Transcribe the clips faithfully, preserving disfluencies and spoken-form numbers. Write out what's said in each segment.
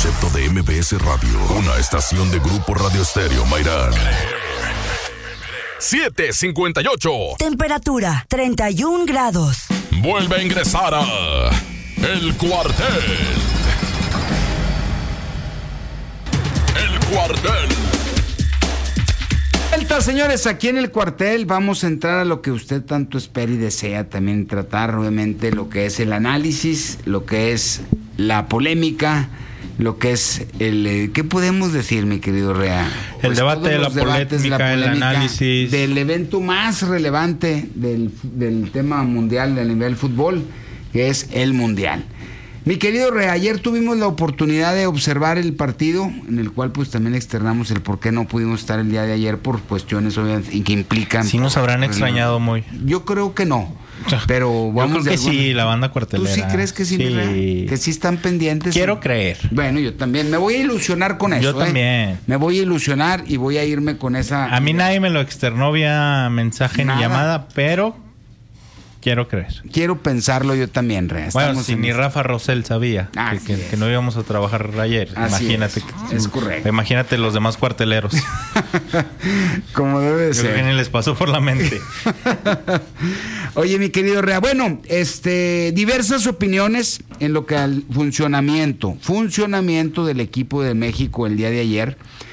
concepto de M B S Radio, una estación de Grupo Radio Estéreo Mairán. siete cincuenta y ocho. Temperatura treinta y un grados. Vuelve a ingresar a El Cuartel. El Cuartel. Vuelta, señores, aquí en El Cuartel vamos a entrar a lo que usted tanto espera y desea, también tratar obviamente lo que es el análisis, lo que es la polémica, lo que es el... Eh, ¿qué podemos decir, mi querido Rea? El Pues debate, todos la los debates, polémica, la el polémica análisis. del evento más relevante del, del tema mundial del nivel fútbol, que es el Mundial. Mi querido Rea, ayer tuvimos la oportunidad de observar el partido, en el cual pues también externamos el por qué no pudimos estar el día de ayer por cuestiones obviamente que implican... Sí nos habrán pues, extrañado muy. Yo creo que no, pero vamos... Yo creo que alguna... sí, la banda cuartelera. ¿Tú sí crees que sí, sí. mi Rea? Que sí están pendientes? Quiero ¿sí? creer. Bueno, yo también. Me voy a ilusionar con eso. Yo también. ¿eh? Me voy a ilusionar y voy a irme con esa... A mí nadie me lo externó vía mensaje Nada. ni llamada, pero... Quiero creer. Quiero pensarlo yo también, Rea. Bueno, Estamos si en ni eso. Rafa Rosell sabía Ah, que, que, es. que no íbamos a trabajar ayer. Así Imagínate. es. que- Es correcto. Imagínate los demás cuarteleros. Como debe de Yo creo que ser. ni les pasó por la mente. Oye, mi querido Rea, bueno, este, diversas opiniones en lo que al funcionamiento, funcionamiento del equipo de México el día de ayer.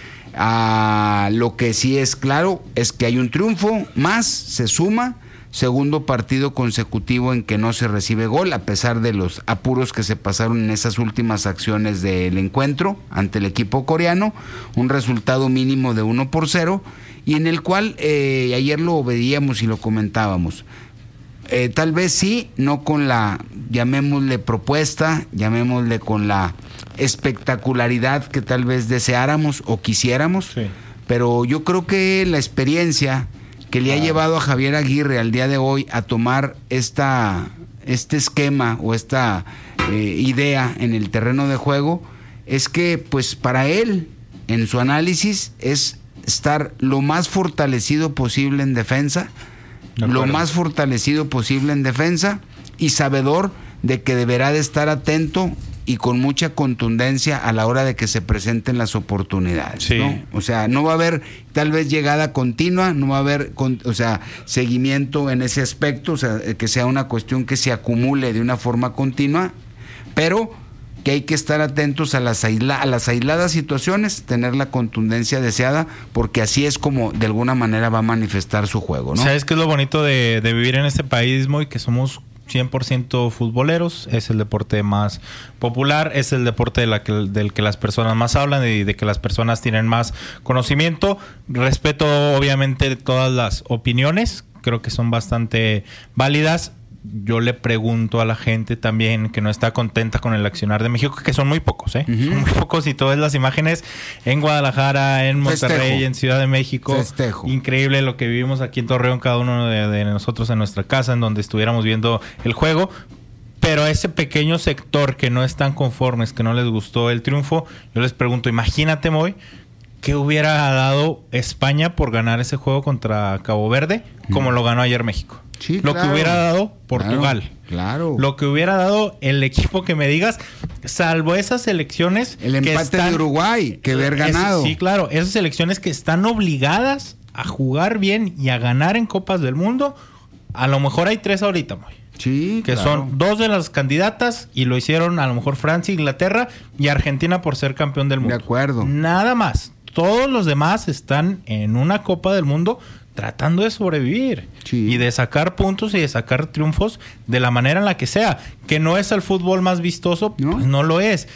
Ah, lo que sí es claro es que hay un triunfo más, se suma, segundo partido consecutivo en que no se recibe gol, a pesar de los apuros que se pasaron en esas últimas acciones del encuentro ante el equipo coreano, un resultado mínimo de uno por cero, y en el cual eh, ayer lo veíamos y lo comentábamos. Eh, tal vez sí, no con la, llamémosle propuesta, llamémosle con la espectacularidad que tal vez deseáramos o quisiéramos, Sí. pero yo creo que la experiencia que le ha llevado a Javier Aguirre al día de hoy a tomar esta, este esquema o esta eh, idea en el terreno de juego es que pues para él en su análisis es estar lo más fortalecido posible en defensa, De lo acuerdo. más fortalecido posible en defensa y sabedor de que deberá de estar atento y con mucha contundencia a la hora de que se presenten las oportunidades, Sí. ¿no? O sea, no va a haber tal vez llegada continua, no va a haber, con, o sea, seguimiento en ese aspecto, o sea, que sea una cuestión que se acumule de una forma continua, pero que hay que estar atentos a las, aisla, a las aisladas situaciones, tener la contundencia deseada, porque así es como de alguna manera va a manifestar su juego, ¿no? ¿Sabes qué es lo bonito de, de vivir en este país, Moy? Que somos cien por ciento futboleros, es el deporte más popular, es el deporte de la que, del que las personas más hablan y de que las personas tienen más conocimiento. Respeto obviamente todas las opiniones, creo que son bastante válidas. Yo le pregunto a la gente también que no está contenta con el accionar de México, que son muy pocos, ¿eh? Uh-huh. Son muy pocos, y todas las imágenes en Guadalajara, en Monterrey, Festejo. en Ciudad de México. Festejo. Increíble lo que vivimos aquí en Torreón, cada uno de, de nosotros en nuestra casa, en donde estuviéramos viendo el juego. Pero a ese pequeño sector que no están conformes, que no les gustó el triunfo, yo les pregunto, imagínate, Moy, ¿qué hubiera dado España por ganar ese juego contra Cabo Verde como lo ganó ayer México? Sí, lo claro. que hubiera dado Portugal. Claro. claro. Lo que hubiera dado el equipo que me digas, salvo esas elecciones. El empate que están, de Uruguay, que haber ganado. Es, sí, claro. Esas selecciones que están obligadas a jugar bien y a ganar en Copas del Mundo. A lo mejor hay tres ahorita, Moy. Sí, Que claro. son dos de las candidatas y lo hicieron a lo mejor Francia, Inglaterra y Argentina por ser campeón del mundo. De acuerdo. Nada más. Todos los demás están en una Copa del Mundo tratando de sobrevivir Sí. y de sacar puntos y de sacar triunfos de la manera en la que sea. Que no es el fútbol más vistoso, ¿No? pues no lo es.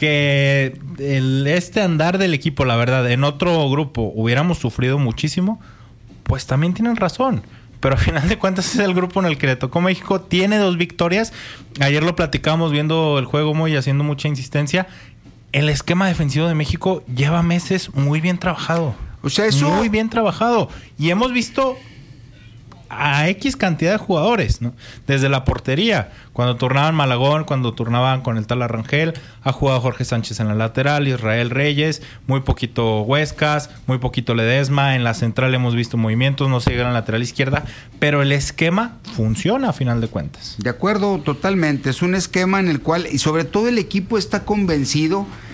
Que el, este andar del equipo, la verdad, en otro grupo hubiéramos sufrido muchísimo, pues también tienen razón. Pero al final de cuentas es el grupo en el que le tocó México. Tiene dos victorias. Ayer lo platicamos viendo el juego muy haciendo mucha insistencia. El esquema defensivo de México lleva meses muy bien trabajado. O sea, eso... Muy bien trabajado. Y hemos visto a X cantidad de jugadores, ¿no? Desde la portería, cuando turnaban Malagón, cuando turnaban con el tal Arrangel, ha jugado Jorge Sánchez en la lateral, Israel Reyes, muy poquito Huescas, muy poquito Ledesma, en la central hemos visto movimientos, no se llega a la lateral izquierda, pero el esquema funciona a final de cuentas. De acuerdo, totalmente. Es un esquema en el cual, y sobre todo el equipo está convencido